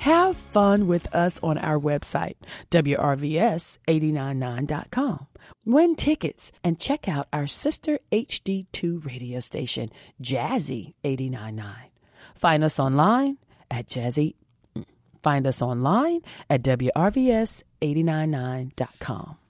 Have fun with us on our website, WRVS899.com. Win tickets and check out our sister HD2 radio station, Jazzy 89.9. Find us online at WRVS899.com.